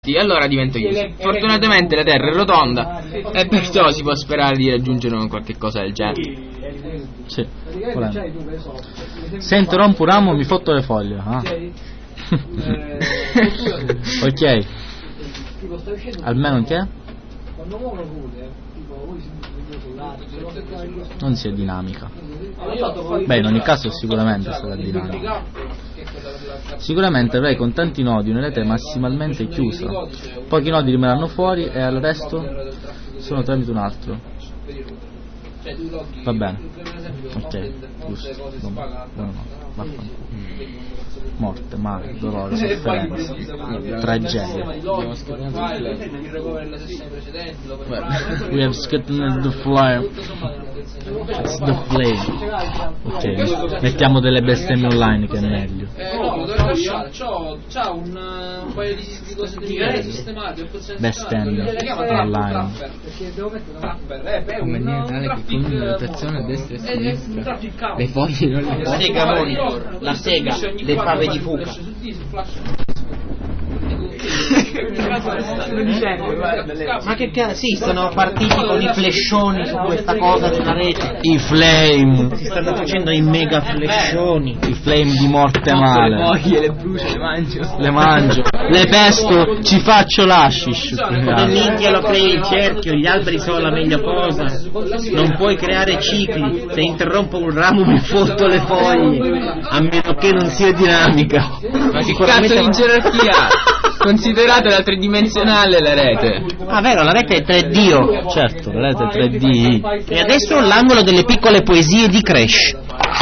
e allora divento io. Fortunatamente la Terra è rotonda e perciò si può sperare di raggiungere qualche cosa del genere. Sì, se interrompo un ramo mi fotto le foglie. Ok. Almeno che? Non sia dinamica. Beh, in ogni caso sicuramente sarà dinamica. Sicuramente avrai con tanti nodi una rete massimalmente chiusa. Pochi nodi rimarranno fuori e al resto sono tramite un altro. Va bene. Ok, giusto. Buonanotte. Morte, male, dolore, sofferenza, tragedia. We have scattered the flame. It's the flame. Ok, mettiamo delle bestemmie online che è meglio. C'ha un paio di cose di sistemate. Bestemmie online. Come niente che con rotazione a destra e a sinistra le foglie non le la sega monitor, la sega, le fave di fuca. Ma che cazzo? Sì, sono partiti con i flashoni su questa cosa della rete. I flame. Si stanno facendo i mega flashoni. I flame di morte male. Le foglie, le brucio, le mangio. Le pesto, ci faccio l'ashish. Come minchia lo crei il cerchio, gli alberi sono la meglio cosa. Non puoi creare cicli. Se interrompo un ramo mi fotto le foglie. A meno che non sia dinamica. Ma che cazzo di gerarchia? Considerate la tridimensionale la rete. Ah, vero, la rete è 3D. Certo, la rete è 3D. E adesso l'angolo delle piccole poesie di Crash.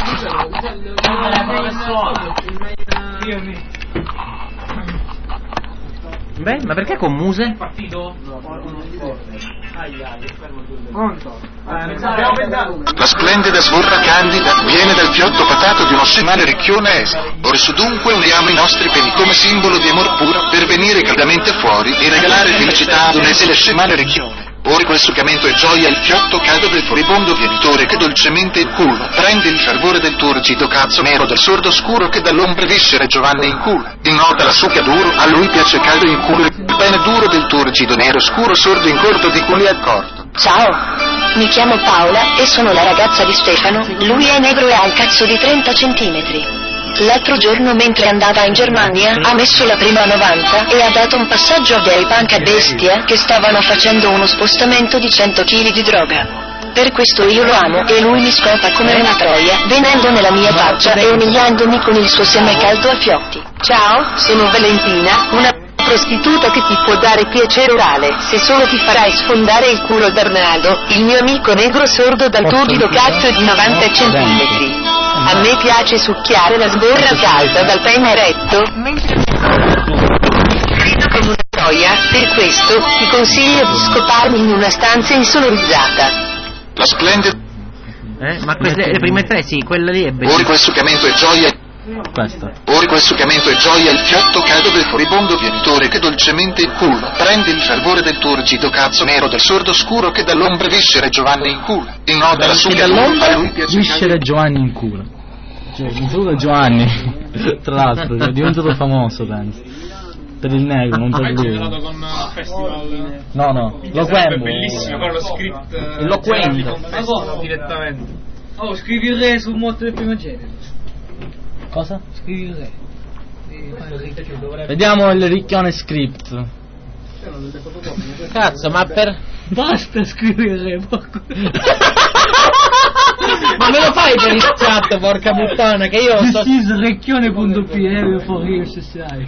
Beh, ma perché con muse? La splendida sborra candida viene dal fiotto patato di uno scemale ricchione estero. Orso dunque uniamo i nostri peni come simbolo di amor puro per venire caldamente fuori e regalare felicità ad un esile scemale ricchione. Ora quel succamento e gioia il fiotto caldo del furibondo vientore che dolcemente il culo prende il fervore del turgido cazzo nero del sordo scuro che dall'ombre viscere Giovanni in culo. In nota la succa duro, a lui piace caldo in culo il bene duro del turgido nero scuro sordo in corto di culi accorto. Ciao, mi chiamo Paola e sono la ragazza di Stefano, lui è negro e ha il cazzo di 30 centimetri. L'altro giorno mentre andava in Germania ha messo la prima a 90 e ha dato un passaggio a dei punk a bestia che stavano facendo uno spostamento di 100 kg di droga. Per questo io lo amo e lui mi scopa come una troia, venendo nella mia faccia e umiliandomi con il suo seme caldo a fiotti. Ciao, sono Valentina, una prostituta che ti può dare piacere orale, se solo ti farai sfondare il culo d'Arnaldo, il mio amico negro sordo dal turbido cazzo di 90 centimetri. A me piace succhiare la sborra calda dal pene eretto, mentre grido come una troia, per questo ti consiglio di scoparmi in una stanza insonorizzata. La splendida... Ma queste, le prime tre sì, quella lì è bellissima. Ora quel succamento e gioia... Questa. Ora quel succamento e gioia il fiotto caldo del furibondo vientore che dolcemente il culo prende il fervore del turgido cazzo nero del sordo scuro che dall'ombre viscere Giovanni in culo. In nota la succa duro, a lui piace viscere Giovanni in culo. Un saluto a Giovanni. Tra l'altro è diventato famoso, penso. Per il negro, non per lui. Con festival. No, lo quembo. Bellissimo, però lo script. Lo quembo. Ma cosa? Direttamente. Oh, scrivi il re sul motto del primo genere. Cosa? Scrivi il re. Vediamo il ricchione script. Cazzo, ma per... Basta scrivere il re, porco. Ma me lo fai per il chat, porca puttana, che io so... This is recchione.pl for here sai.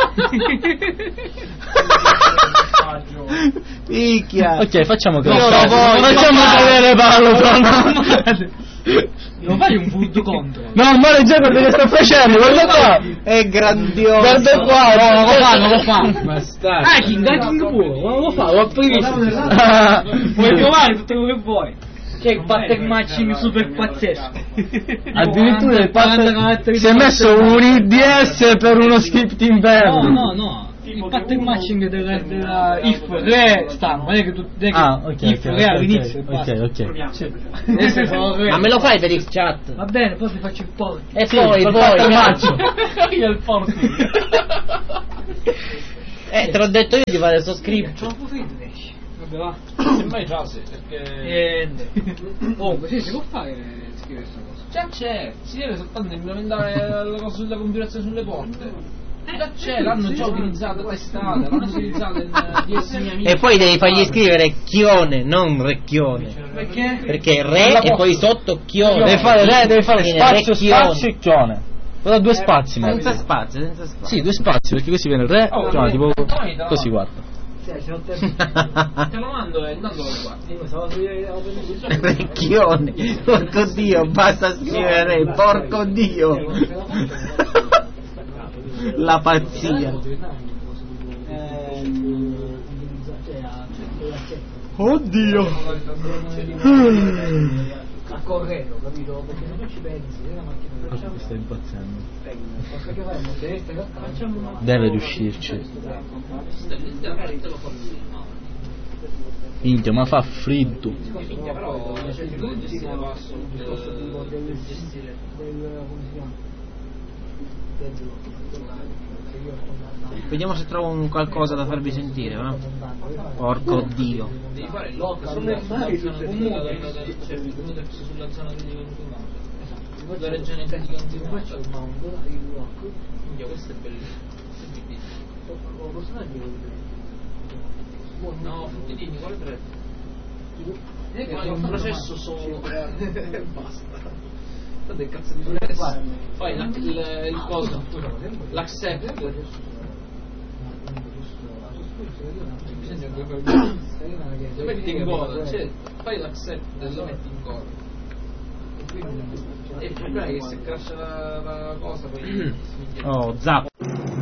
Picchia. Ok, facciamo che Io lo voglio. facciamo vedere Paolo. Devo fare un punto contro. No, ma già quello che sto facendo, guarda qua. È grandioso. Guarda qua, Non lo fa. Basta. Hacking pure, non lo fa, l'ho previsto. Puoi provare tutto quello che vuoi. C'è il pattern matching super pazzesco. Addirittura il pattern si è messo un IDS per uno script interno. No. Il pattern matching della if re sta, non è che tu ok, if re all'inizio. Ok. Sì. Ma me lo fai per il chat? Va bene, poi ti faccio il port. E Sì, poi faccio. Io il port. Te l'ho detto io di fare sto script. Vabbè, va. Semmai frase, perché... Oh, così si può fare scrivere questa cosa. Già c'è, si deve soltanto implementare la cosa sulla configurazione sulle porte. Già c'è, l'hanno già utilizzato, testata, l'hanno utilizzato in 10 amici. E poi devi fargli scrivere chione, non recchione. Perché? Perché re e poi sotto chione. Deve fare Viene spazio, recchione. spazio e chione. Però due spazi, ma. Senza spazio. Sì, due spazi, perché così viene il re, chione, tipo così, guarda. Te lo mando e intanto lo guardi. Recchione. Porco Dio, basta scrivere re, porco Dio. La pazzia. Oddio. A corretto, capito? Perché se non ci pensi, è una macchina che Sta impazzendo. facciamo una... Deve riuscirci. Minchia, ma fa freddo. Però c'è l'ultimo passo Vediamo se trovo un qualcosa da farvi sentire, va? Porco Dio. devi fare il lock sulla zona sulla regione di continuato. Questo è bellissimo. No, Futtidini, quale 3? È un processo solo. Basta. Tanto è cazzo di processo. Poi il coso, l'accept. Lo metti in gola, cioè fai l'accept e lo metti in gola. E il problema è che se crasha la cosa poi Oh, zappo.